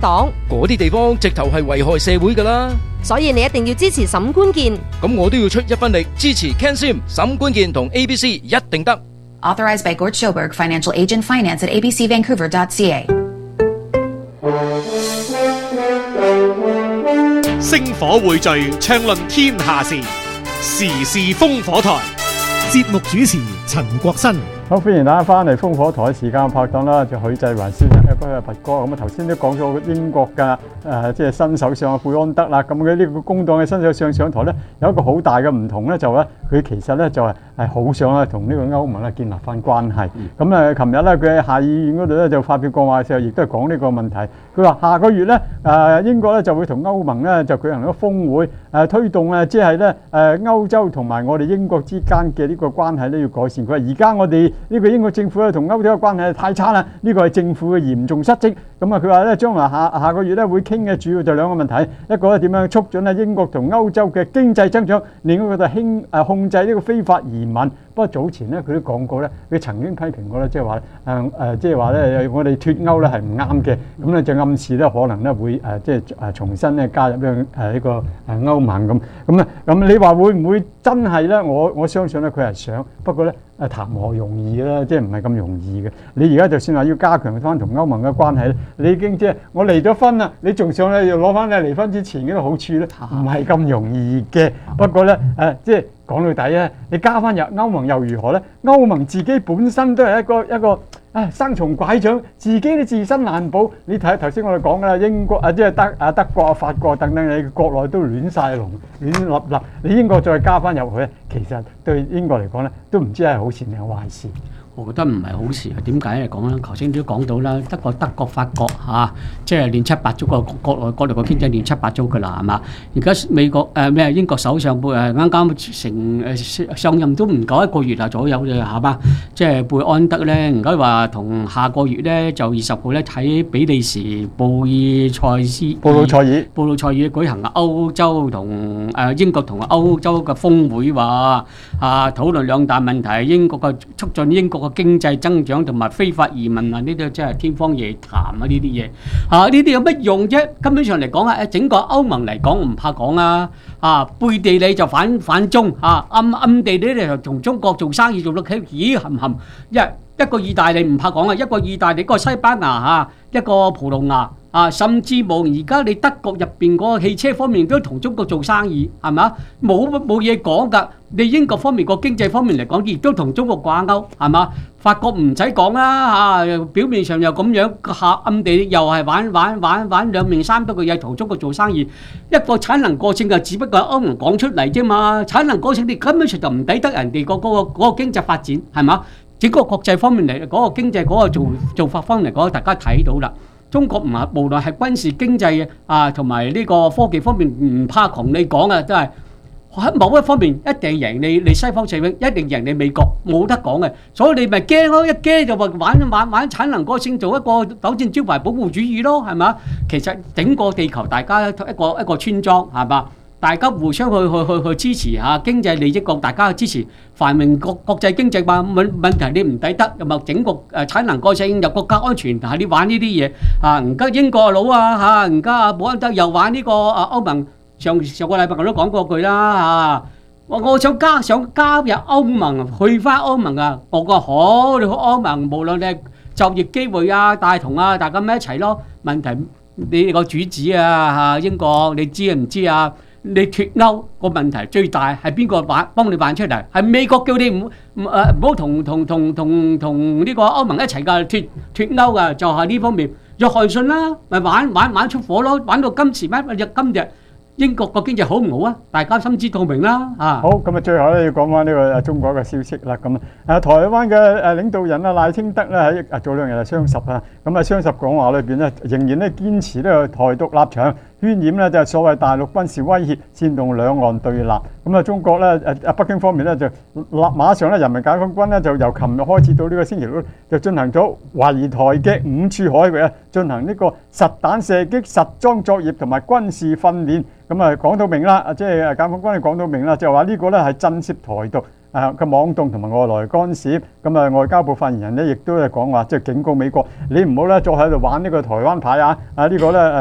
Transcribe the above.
黨， 嗰啲地方直頭係危害社會㗎啦。 所以你一定要支持沈關鍵。 咁我都要出一分力支持 Ken Sim、沈關鍵同 ABC 一定得。 Authorized by Gord Schoberg, Financial Agent Finance at abcvancouver.ca. 星火匯聚，暢論天下事，時事烽火台。 節目主持陳國新。 好，歡迎大家翻嚟烽火台時間拍檔啦，就許繼環先生一個拔哥。咁啊頭先都講咗英國嘅即係新首相貝安德啦。咁佢呢個工黨嘅新首相上台咧，有一個好大嘅唔同咧，就咧佢其實咧就係好想咧同呢個歐盟咧建立翻關係。咁琴日咧佢喺下議院嗰度咧就發表講話嘅時候，亦都係講呢個問題。佢話下個月咧英國咧就會同歐盟咧就舉行一個峰會，推動即係咧歐洲同埋我哋英國之間嘅呢個關係咧要改善。佢話而家我哋呢個英國政府咧同歐洲嘅關係太差啦，呢個係政府嘅嚴重失職。咁啊，佢話咧將來下個月咧會傾嘅主要就兩個問題，一個咧點樣促進咧英國同歐洲嘅經濟增長，另一個就係控制呢個非法移民。不過早前咧佢都講過咧，佢曾經批評過咧，即係話即係話咧我哋脫歐咧係唔啱嘅，咁咧就暗示咧可能咧會即係重新咧加入呢個歐盟咁。咁你話會唔會真係咧？我相信咧佢係想，不過咧談何容易啦，即係唔係咁容易嘅。你而家就算話要加強翻同歐盟嘅關係咧，你已經即係我離咗婚啦，你仲想咧要攞翻你離婚之前嗰個好處咧，唔係咁容易嘅。不過咧即係講到底咧，你加翻入歐盟又如何咧？歐盟自己本身都係一個生蟲拐杖，自己都自身難保。你睇頭先我哋講嘅啦，英國即係德國、法國等等，你國內都亂晒龍、亂立立。你英國再加翻入去咧，其實對英國嚟講咧，都唔知係好事定係壞事。 我覺得唔係好事啊！點解嚟講咧？頭先都講到啦，德國、法國即係亂七八糟個國內個經濟亂七八糟㗎啦，係嘛？而家美國英國首相啱啱上任都唔夠一個月啦左右啫，係嘛？即係貝安德咧，而家話同下個月咧就20號咧喺比利時布魯塞爾舉行歐洲同英國同歐洲嘅峰會，話討論兩大問題，促進英國個經濟增長同埋非法移民呢啲真係天方夜譚啊！呢啲嘢呢啲有乜用啫？根本上嚟講整個歐盟嚟講唔怕講背地裏就反中暗地裏就同中國做生意做到咦冚冚一個意大利唔怕講一個意大利一個西班牙一個葡萄牙甚至冇而家你德國入邊嗰個汽車方面都同中國做生意係咪？冇嘢講㗎。你英國方面個經濟方面嚟講，亦都同中國掛鈎係嘛？法國唔使講啦表面上又咁樣暗地又係玩兩面三刀嘅嘢，同中國做生意。一個產能過剩嘅，只不過歐盟講出嚟啫嘛。產能過剩你根本上就唔抵得人哋嗰個經濟發展係嘛？整個國際方面嚟嗰個經濟嗰個做法方面嚟講，大家睇到啦。中國無論係軍事經濟同埋呢個科技方面唔怕窮，你講都係喺某一方面一定贏你西方社會，一定贏你美國，冇得講嘅。所以你咪驚咯，一驚就話玩產能過剩，做一個糾正招牌保護主義咯，係嘛？其實整個地球大家一個村莊係嘛？大家互相去支持經濟利益，大家支持繁榮國際經濟嘛。問題你唔抵得，又咪整個產能過剩又國家安全，你玩呢啲嘢而家英國佬而家保安德又玩呢個歐盟。上個禮拜我都講過句啦我想加入歐盟，去翻歐盟我話好，你去歐盟無論你係就業機會大同大家咪一齊咯。問題你個主子英國你知唔知你脫歐個問題最大係邊個幫你辦出嚟？係美國叫你唔好同呢個歐盟一齊㗎脫歐㗎，就係呢方面約翰遜啦，咪玩出火咯，玩到今日。英國個經濟好唔好啊？大家心知肚明啦好，咁最後咧要講翻呢個中國嘅消息啦。咁台灣嘅領導人賴清德咧喺早兩日係雙十咁雙十講話裏邊咧仍然咧堅持呢個台獨立場，渲染咧就係所謂大陸軍事威脅，煽動兩岸對立。中國咧北京方面咧就馬上咧人民解放軍咧就由琴日開始到呢個星期六就進行咗圍台嘅5處海域進行呢個實彈射擊、實裝作業同埋軍事訓練。講到明啦，即係解放軍講到明啦，就話呢個咧係震懾台獨， 嘅妄動同埋外來干涉。咁啊，外交部發言人咧亦都係講話，即係警告美國，你唔好咧再喺度玩呢個台灣牌啊！呢個咧